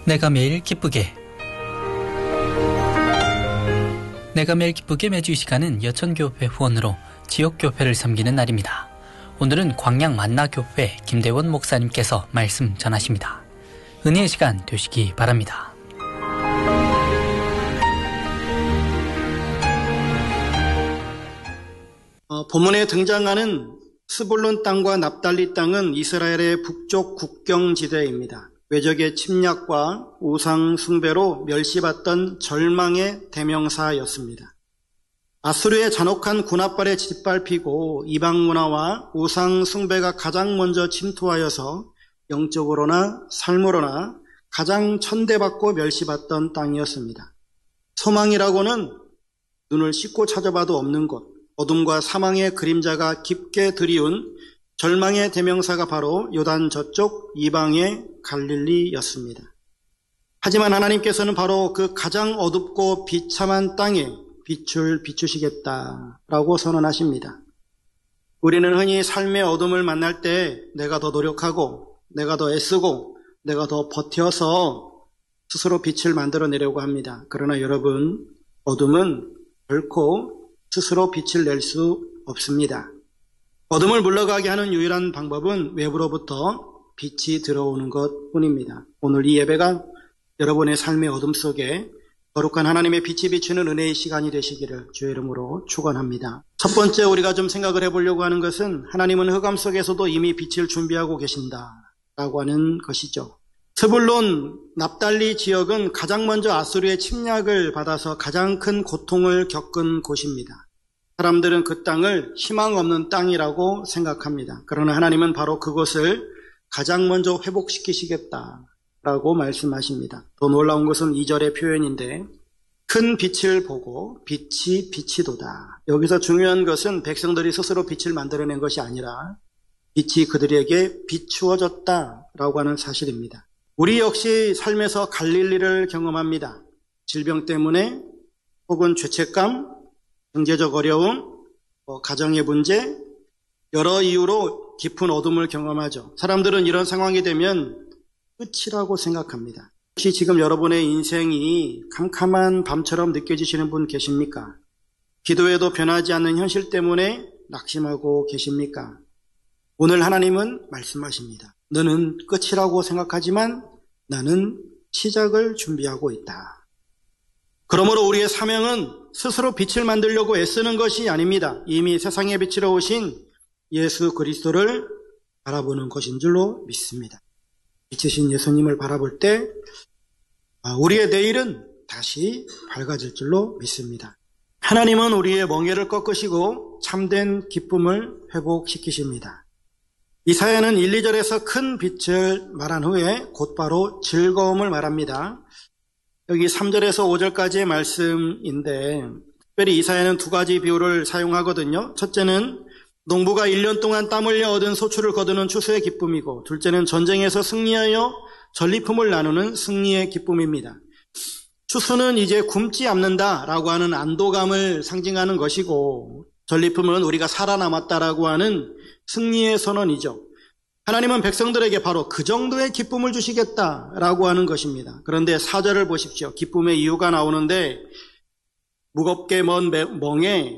내가 매일 기쁘게. 내가 매일 기쁘게 매주 이 시간은 여천교회 후원으로 지역교회를 섬기는 날입니다. 오늘은 광양 만나교회 김대원 목사님께서 말씀 전하십니다. 은혜의 시간 되시기 바랍니다. 본문에 등장하는 스불론 땅과 납달리 땅은 이스라엘의 북쪽 국경지대입니다. 외적의 침략과 우상 숭배로 멸시받던 절망의 대명사였습니다. 아수르의 잔혹한 군합발에 짓밟히고 이방 문화와 우상 숭배가 가장 먼저 침투하여서 영적으로나 삶으로나 가장 천대받고 멸시받던 땅이었습니다. 소망이라고는 눈을 씻고 찾아봐도 없는 곳, 어둠과 사망의 그림자가 깊게 드리운 절망의 대명사가 바로 요단 저쪽 이방의 갈릴리였습니다. 하지만 하나님께서는 바로 그 가장 어둡고 비참한 땅에 빛을 비추시겠다라고 선언하십니다. 우리는 흔히 삶의 어둠을 만날 때 내가 더 노력하고 내가 더 애쓰고 내가 더 버텨서 스스로 빛을 만들어내려고 합니다. 그러나 여러분, 어둠은 결코 스스로 빛을 낼 수 없습니다. 어둠을 물러가게 하는 유일한 방법은 외부로부터 빛이 들어오는 것뿐입니다. 오늘 이 예배가 여러분의 삶의 어둠 속에 거룩한 하나님의 빛이 비추는 은혜의 시간이 되시기를 주의 이름으로 축원합니다. 첫 번째 우리가 좀 생각을 해보려고 하는 것은 하나님은 흑암 속에서도 이미 빛을 준비하고 계신다라고 하는 것이죠. 스불론, 납달리 지역은 가장 먼저 아수르의 침략을 받아서 가장 큰 고통을 겪은 곳입니다. 사람들은 그 땅을 희망 없는 땅이라고 생각합니다. 그러나 하나님은 바로 그것을 가장 먼저 회복시키시겠다라고 말씀하십니다. 더 놀라운 것은 2절의 표현인데 큰 빛을 보고 빛이 비치도다. 여기서 중요한 것은 백성들이 스스로 빛을 만들어낸 것이 아니라 빛이 그들에게 비추어졌다라고 하는 사실입니다. 우리 역시 삶에서 갈릴리를 경험합니다. 질병 때문에 혹은 죄책감, 경제적 어려움, 가정의 문제, 여러 이유로 깊은 어둠을 경험하죠. 사람들은 이런 상황이 되면 끝이라고 생각합니다. 혹시 지금 여러분의 인생이 캄캄한 밤처럼 느껴지시는 분 계십니까? 기도해도 변하지 않는 현실 때문에 낙심하고 계십니까? 오늘 하나님은 말씀하십니다. 너는 끝이라고 생각하지만 나는 시작을 준비하고 있다. 그러므로 우리의 사명은 스스로 빛을 만들려고 애쓰는 것이 아닙니다. 이미 세상에 빛으로 오신 예수 그리스도를 바라보는 것인 줄로 믿습니다. 빛이신 예수님을 바라볼 때 우리의 내일은 다시 밝아질 줄로 믿습니다. 하나님은 우리의 멍에를 꺾으시고 참된 기쁨을 회복시키십니다. 이사야는 1, 2절에서 큰 빛을 말한 후에 곧바로 즐거움을 말합니다. 여기 3절에서 5절까지의 말씀인데 특별히 이사야는 두 가지 비유를 사용하거든요. 첫째는 농부가 1년 동안 땀 흘려 얻은 소출을 거두는 추수의 기쁨이고, 둘째는 전쟁에서 승리하여 전리품을 나누는 승리의 기쁨입니다. 추수는 이제 굶지 않는다라고 하는 안도감을 상징하는 것이고, 전리품은 우리가 살아남았다라고 하는 승리의 선언이죠. 하나님은 백성들에게 바로 그 정도의 기쁨을 주시겠다라고 하는 것입니다. 그런데 4절을 보십시오. 기쁨의 이유가 나오는데 무겁게 먼 멍에